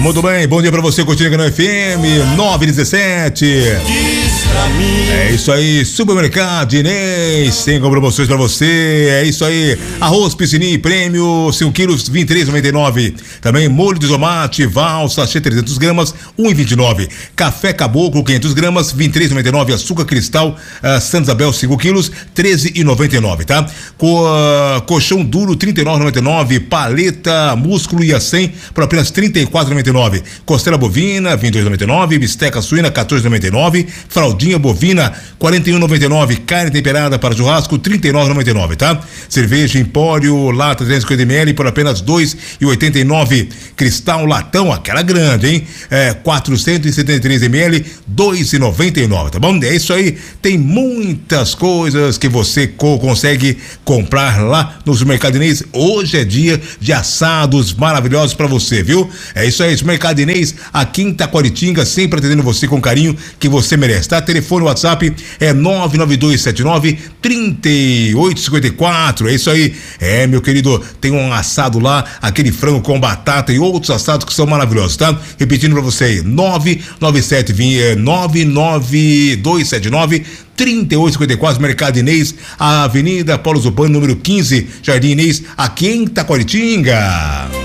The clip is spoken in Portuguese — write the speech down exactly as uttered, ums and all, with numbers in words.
Muito bem, bom dia pra você, curtindo no F M nove dezessete. É isso aí, Supermercado Inês, tem com promoções pra você. É isso aí, arroz piscininha prêmio, cinco quilos, vinte e três reais e noventa e nove centavos. Também molho de tomate, valsa, sachê trezentas gramas, um real e vinte e nove centavos. Café Caboclo, quinhentas gramas, vinte e três reais e noventa e nove centavos. Açúcar Cristal, uh, Santa Isabel, cinco quilos, treze reais e noventa e nove centavos, tá? Co, uh, colchão duro, trinta e nove reais e noventa e nove centavos. Paleta, músculo e a cem por apenas trinta e quatro reais e noventa e nove centavos. Costela bovina, vinte e dois reais e noventa e nove centavos. Bisteca suína, quatorze reais e noventa e nove centavos. Fraldinha bovina, quarenta e um reais e noventa e nove centavos. Carne temperada para churrasco, trinta e nove reais e noventa e nove centavos, tá? Cerveja Empório, lata trezentos e cinquenta mililitros por apenas dois reais e oitenta e nove centavos. Cristal Latão, aquela grande, hein? É, quatrocentos e setenta e três mililitros, dois reais e noventa e nove centavos, tá bom? É isso aí, tem muitas coisas que você co- consegue comprar lá no Supermercado Inês. Hoje é dia de assados maravilhosos pra você, viu? É isso aí, Supermercado Inês, aqui em Taquaritinga, sempre atendendo você com carinho que você merece, tá? Telefone WhatsApp é nove nove dois sete nove, três oito cinco quatro. É isso aí. É, meu querido, tem um assado lá, aquele frango com batata e outros assados que são maravilhosos, tá? Repetindo pra você aí, nove nove sete nove, três oito cinco quatro, Mercado Inês, a Avenida Paulo Zupano, número quinze, Jardim Inês, aqui em Taquaritinga.